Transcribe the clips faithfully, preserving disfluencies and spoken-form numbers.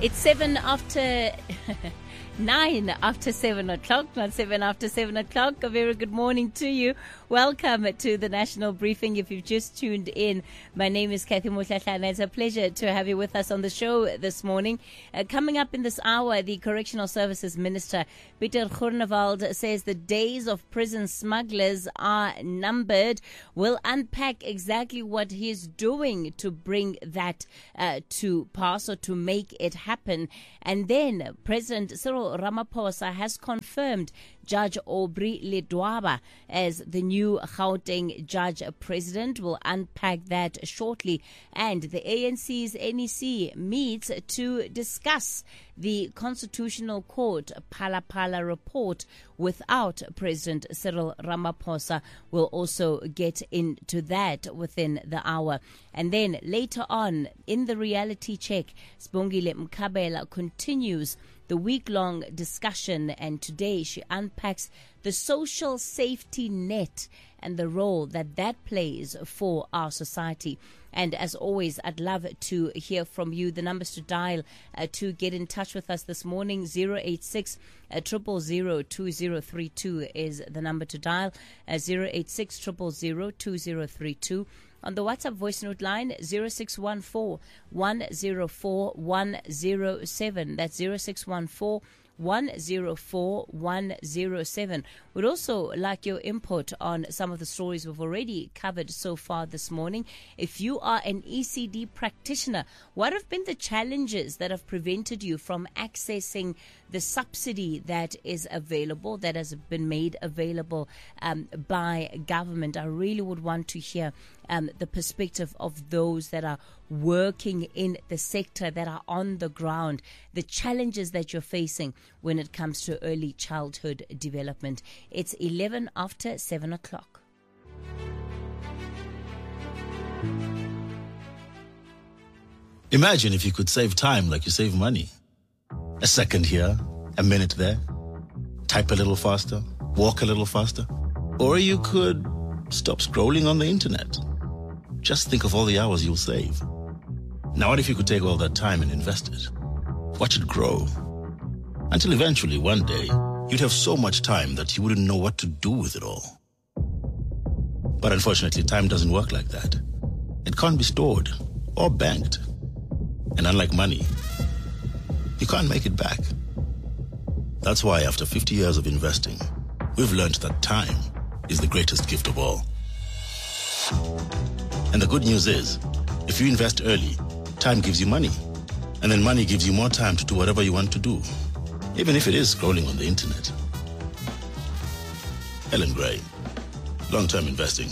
It's seven after nine after seven o'clock, not seven after seven o'clock. A very good morning to you. Welcome to the National Briefing. If you've just tuned in, my name is Kathy Motlatlana. It's a pleasure to have you with us on the show this morning. Uh, coming up in this hour, the Correctional Services Minister, Pieter Groenewald, says the days of prison smugglers are numbered. We'll unpack exactly what he's doing to bring that uh, to pass or to make it happen. And then President Cyril Ramaphosa has confirmed Judge Aubrey Ledwaba as the new Gauteng Judge President. We'll unpack that shortly. And the A N C's N E C meets to discuss the Constitutional Court Phala Phala report without President Cyril Ramaphosa. We'll also get into that within the hour. And then later on in the reality check, Sibongile Mkhabela continues the week-long discussion, and today she unpacks the social safety net and the role that that plays for our society. And as always, I'd love to hear from you. The numbers to dial uh, to get in touch with us this morning, zero eight six, zero zero zero, two zero three two is the number to dial, uh, zero eight six, zero zero zero, two zero three two. On the WhatsApp voice note line, zero six one four, one zero four, one zero seven. That's zero six one four, one zero four, one zero seven. We'd also like your input on some of the stories we've already covered so far this morning. If you are an E C D practitioner, what have been the challenges that have prevented you from accessing the subsidy that is available, that has been made available um, by government? I really would want to hear um, the perspective of those that are working in the sector, that are on the ground, the challenges that you're facing when it comes to early childhood development. It's eleven after seven o'clock. Imagine if you could save time like you save money. A second here, a minute there. Type a little faster, walk a little faster. Or you could stop scrolling on the internet. Just think of all the hours you'll save. Now what if you could take all that time and invest it? Watch it grow. Until eventually, one day, you'd have so much time that you wouldn't know what to do with it all. But unfortunately, time doesn't work like that. It can't be stored or banked. And unlike money, you can't make it back. That's why after fifty years of investing, we've learned that time is the greatest gift of all. And the good news is, if you invest early, time gives you money. And then money gives you more time to do whatever you want to do, even if it is scrolling on the internet. Ellen Gray, long-term investing.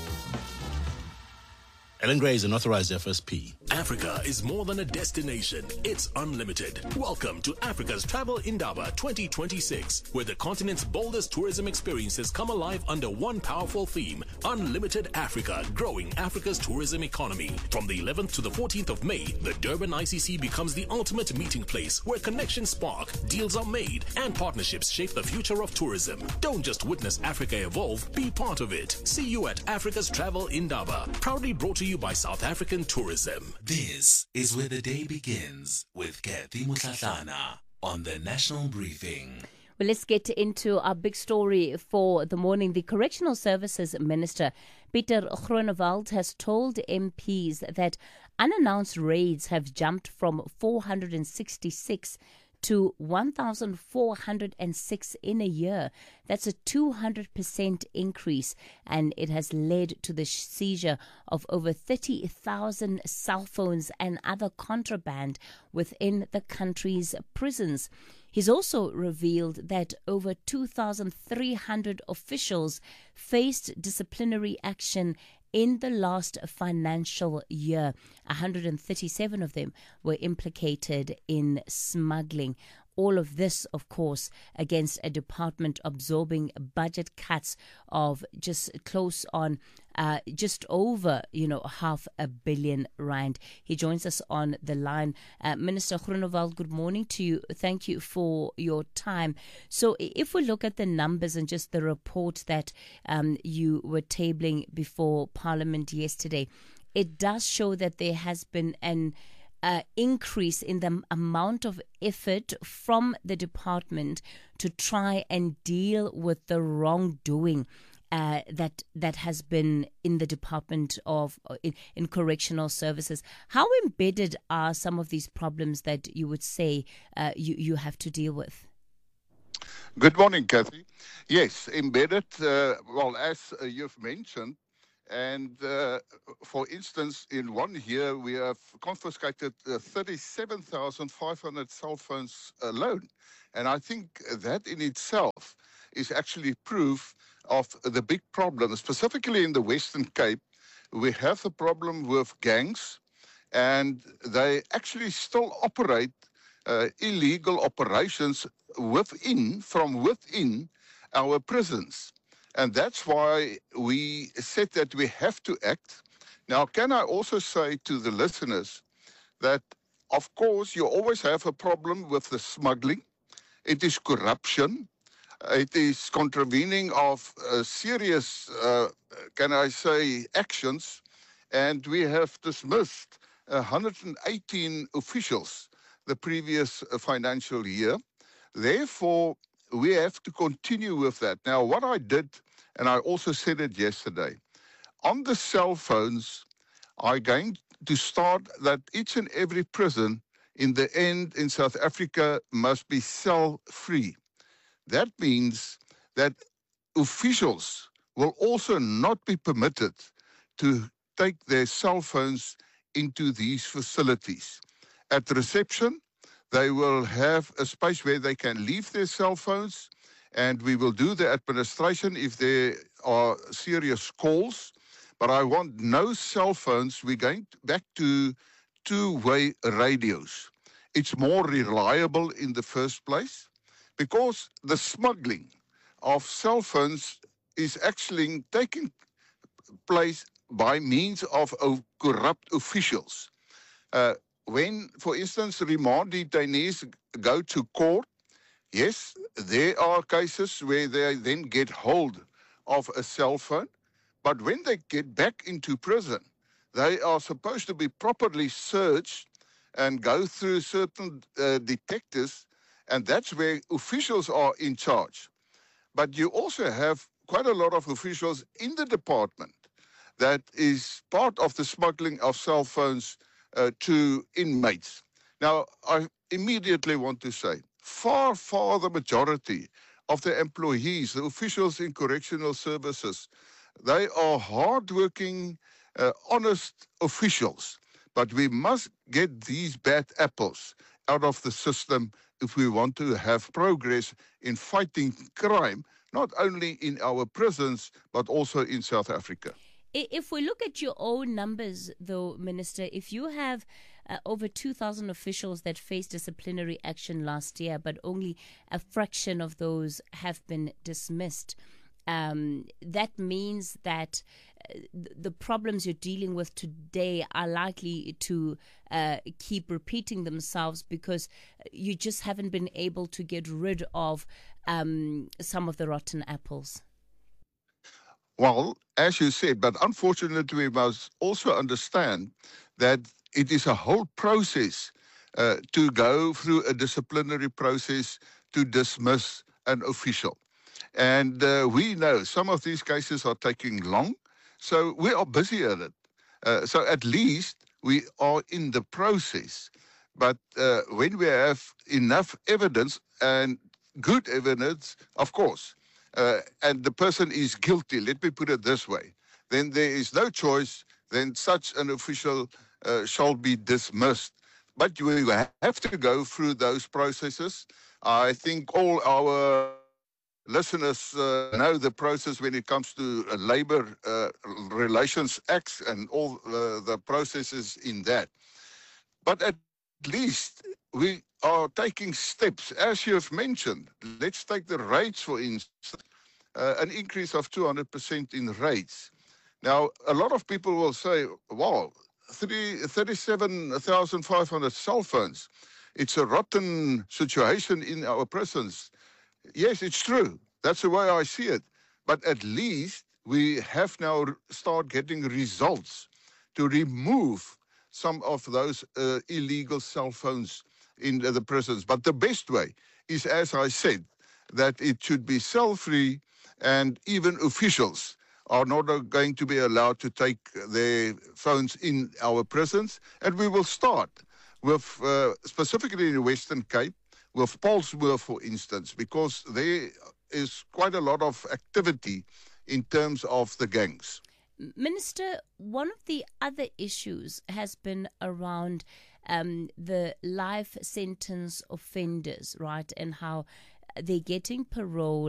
Ellen Gray is an authorized F S P. Africa is more than a destination. It's unlimited. Welcome to Africa's Travel Indaba twenty twenty-six, where the continent's boldest tourism experiences come alive under one powerful theme: Unlimited Africa, growing Africa's tourism economy. From the eleventh to the fourteenth of May, the Durban I C C becomes the ultimate meeting place where connections spark, deals are made, and partnerships shape the future of tourism. Don't just witness Africa evolve, be part of it. See you at Africa's Travel Indaba, proudly brought to you by South African Tourism. This is where the day begins with Kathy Motlatlana on the National Briefing. Well, let's get into our big story for the morning. The Correctional Services Minister, Pieter Groenewald, has told M Ps that unannounced raids have jumped from four hundred sixty-six to one thousand four hundred six in a year. That's a two hundred percent increase, and it has led to the seizure of over thirty thousand cell phones and other contraband within the country's prisons. He's also revealed that over two thousand three hundred officials faced disciplinary action in the last financial year. one hundred thirty-seven of them were implicated in smuggling. All of this, of course, against a department absorbing budget cuts of just close on, uh, just over, you know, half a billion rand. He joins us on the line. Uh, Minister Groenewald, good morning to you. Thank you for your time. So if we look at the numbers and just the report that um, you were tabling before Parliament yesterday, it does show that there has been an uh, increase in the amount of effort from the department to try and deal with the wrongdoing uh, that that has been in the Department of in, in Correctional Services. How embedded are some of these problems that you would say uh, you you have to deal with? Good morning, Kathy. Yes, embedded. Uh, well, as uh, you've mentioned. And uh, for instance, in one year, we have confiscated uh, thirty-seven thousand five hundred cell phones alone. And I think that in itself is actually proof of the big problem, specifically in the Western Cape. We have the problem with gangs, and they actually still operate uh, illegal operations within, from within our prisons. And that's why we said that we have to act. Now, can I also say to the listeners that, of course, you always have a problem with the smuggling. It is corruption. It is contravening of uh, serious, uh, can I say, actions. And we have dismissed one hundred eighteen officials the previous financial year. Therefore, we have to continue with that. Now, what I did, and I also said it yesterday, on the cell phones, I'm going to start that each and every prison in the end in South Africa must be cell-free. That means that officials will also not be permitted to take their cell phones into these facilities. At reception, they will have a space where they can leave their cell phones, and we will do the administration if there are serious calls. But I want no cell phones. We're going back to two-way radios. It's more reliable in the first place because the smuggling of cell phones is actually taking place by means of uh, corrupt officials. Uh, When, for instance, remand detainees go to court, yes, there are cases where they then get hold of a cell phone. But when they get back into prison, they are supposed to be properly searched and go through certain uh, detectives, and that's where officials are in charge. But you also have quite a lot of officials in the department that is part of the smuggling of cell phones Uh, to inmates. Now, I immediately want to say, far, far the majority of the employees, the officials in correctional services, they are hardworking, uh, honest officials. But we must get these bad apples out of the system if we want to have progress in fighting crime, not only in our prisons, but also in South Africa. If we look at your own numbers, though, Minister, if you have uh, over two thousand officials that faced disciplinary action last year, but only a fraction of those have been dismissed, um, that means that uh, the problems you're dealing with today are likely to uh, keep repeating themselves because you just haven't been able to get rid of um, some of the rotten apples. Well, as you said, but unfortunately, we must also understand that it is a whole process uh, to go through a disciplinary process to dismiss an official. And uh, we know some of these cases are taking long, so we are busy at it. Uh, so at least we are in the process. But uh, when we have enough evidence, and good evidence, of course, Uh, and the person is guilty, let me put it this way, then there is no choice, then such an official uh, shall be dismissed. But we have to go through those processes. I think all our listeners uh, know the process when it comes to uh, Labor uh, Relations Acts and all uh, the processes in that. But at least we are taking steps, as you have mentioned. Let's take the rates, for instance, uh, an increase of two hundred percent in rates. Now, a lot of people will say, wow, thirty-seven thousand five hundred cell phones. It's a rotten situation in our prisons. Yes, it's true. That's the way I see it. But at least we have now start getting results to remove some of those uh, illegal cell phones in the prisons. But the best way is, as I said, that it should be cell-free, and even officials are not going to be allowed to take their phones in our prisons. And we will start with, uh, specifically in the Western Cape, with Paulsmoor, for instance, because there is quite a lot of activity in terms of the gangs. Minister, one of the other issues has been around um, the life sentence offenders, right, and how they're getting parole